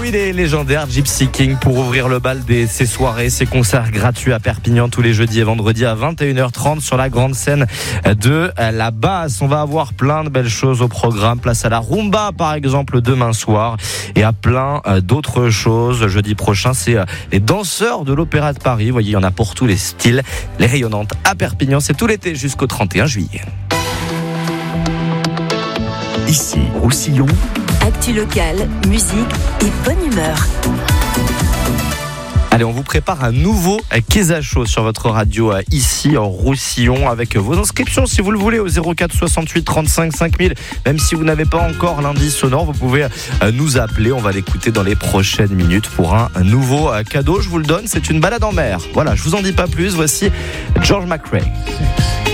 oui, les légendaires Gypsy King pour ouvrir le bal de ces soirées, ces concerts gratuits à Perpignan tous les jeudis et vendredis à 21h30 sur la grande scène de la Basse. On va avoir plein de belles choses au programme. Place à la Rumba par exemple demain soir et à plein d'autres choses. Jeudi prochain, c'est les danseurs de l'Opéra de Paris. Vous voyez, il y en a pour tous les styles. Les rayonnantes à Perpignan, c'est tout l'été jusqu'au 31 juillet. Ici, Roussillon. Actu locale, musique et bonne humeur. Allez, on vous prépare un nouveau Kéza Show sur votre radio ici en Roussillon avec vos inscriptions si vous le voulez au 04 68 35 5000. Même si vous n'avez pas encore l'indice sonore, vous pouvez nous appeler. On va l'écouter dans les prochaines minutes pour un nouveau cadeau. Je vous le donne, c'est une balade en mer. Voilà, je vous en dis pas plus. Voici George McRae.